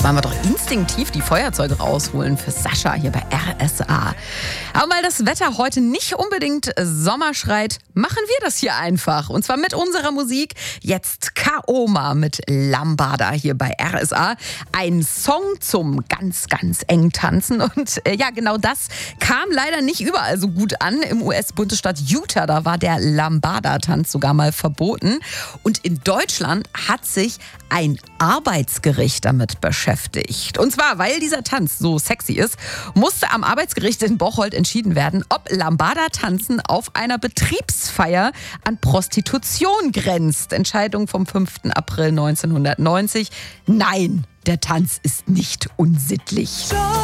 Wollen wir doch instinktiv die Feuerzeuge rausholen für Sascha hier bei RSA. Aber weil das Wetter heute nicht unbedingt Sommer schreit, machen wir das hier einfach. Und zwar mit unserer Musik. Jetzt Kaoma mit Lambada hier bei RSA. Ein Song zum ganz, ganz eng Tanzen. Und ja, genau das kam leider nicht überall so gut an. Im US-Bundesstaat Utah, da war der Lambada-Tanz sogar mal verboten. Und in Deutschland hat sich ein Arbeitsgericht damit beschäftigt. Und zwar, weil dieser Tanz so sexy ist, musste am Arbeitsgericht in Bocholt entschieden werden, ob Lambada-Tanzen auf einer Betriebsfeier an Prostitution grenzt. Entscheidung vom 5. April 1990. Nein, der Tanz ist nicht unsittlich.